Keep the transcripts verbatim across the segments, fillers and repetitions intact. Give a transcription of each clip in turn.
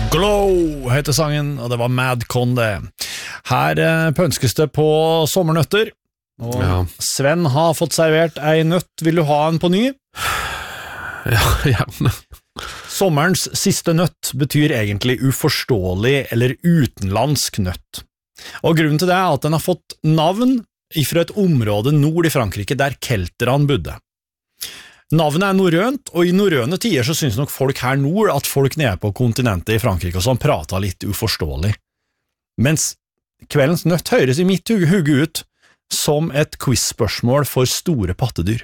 Glow heter sangen, og det var Madcon det. Her eh, pønskes det på sommernøtter, og ja. Sven har fått servert ei nøtt. Vil du ha en på ny? Ja, gjerne. Sommerens siste nøtt betyr egentlig uforståelig eller utenlandsk nøtt. Og grunnen til det er at den har fått navn fra et område nord i Frankrike der kelterne bodde. Navnet er norrønt, og i norrøne tider så synes nok folk her nord at folk nede på kontinentet i Frankrike og sånn pratet litt uforståelig. Mens kveldens nøtt høres i mitt hugge ut som et quiz-spørsmål for store pattedyr.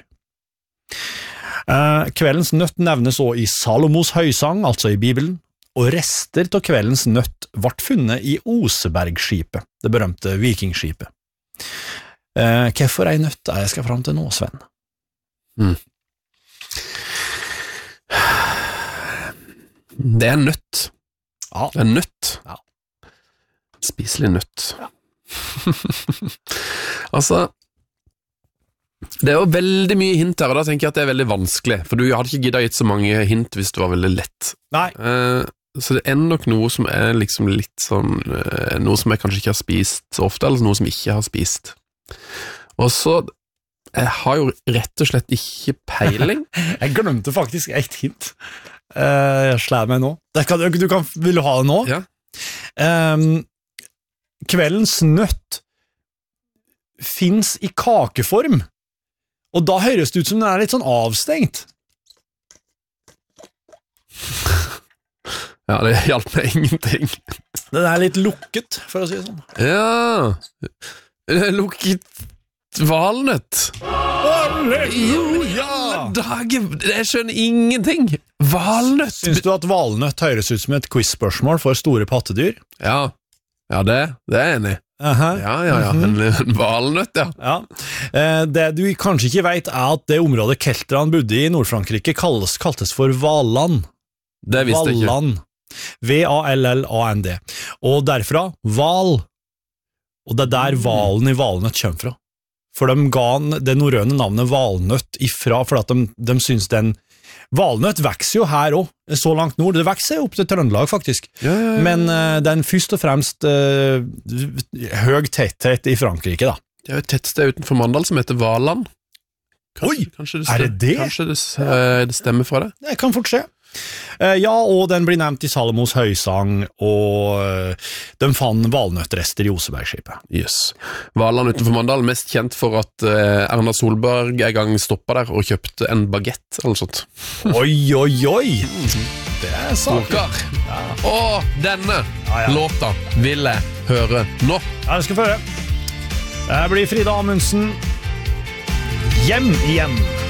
Eh, kveldens nøtt nevnes også i Salomos høysang, altså i Bibelen, og rester av kveldens nøtt ble funnet i Osebergskipet, det berømte vikingskipet. Eh, hvorfor ei nøtt er jeg skal fram til nå, Sven? Mm. Det er nøtt. Ja. Det er nøtt. Ja. Spiselig nøtt. Ja. Altså, det er jo veldig mye hint her, og da tenker jeg at det er veldig vanskelig, for du hadde ikke giddet gitt så mange hint hvis det var veldig lett. Nei. Eh, så det er nok noe som er liksom litt sånn, eh, noe som jeg kanskje ikke har spist så ofte, eller noe som jeg ikke har spist. Og så, jeg har jo rett og slett ikke peiling. Jeg glemte faktisk et hint. Uh, jeg slår meg nå. Kan, du kan, vil du ha det nå? Ja. Um, kveldens nøtt finnes i kakeform, og da høres det ut som den er litt sånn avstengt. Ja, det hjalp meg ingenting. Den er litt lukket, for å si det sånn. Ja, lukket valnøtt. Halleluja! Dagen, jeg skjønner ingenting. Valnøtt. Syns du at valnøtt høres ut som et quiz-spørsmål for store pattedyr? Ja, ja det, det er jeg enig. Uh-huh. Ja, ja, ja, en, en valnøtt, ja. Ja. Eh, det du kanskje ikke vet er at det området kelterne bodde i Nord-Frankrike kalles, kaltes for Valland. Det visste jeg ikke. Valland. V A L L A N D. Og derfra, val. Og det er der valen i valnøtt kommer fra. For de ga det norrøne navnet valnøtt ifra, for at de, de synes den valnøtt vekser jo her også, så langt nord. Det vekser opp til Trøndelag, faktisk. Ja, ja, ja. Men uh, den først og fremst uh, høy tetthet i Frankrike, da. Det er jo et tettsted utenfor Mandal som heter Valand. Kanskje, Oi, kanskje det er det det? Kanskje det, uh, det stemmer fra det? Det kan fort skje. Uh, ja, og den blir nevnt i Salomos høysang, og uh, de fant valnøttrester i Osebergskipet. Yes. Valand utenfor Mandal, mest kjent for at uh, Erna Solberg en gang stoppet der og kjøpte en baguette, eller sånt. Oi, oi, oi! Det er saker. Ja. Og denne ja, ja. låta vil jeg høre nå. Ja, det skal få høre. Det blir Frida Amundsen. Hjem igjen.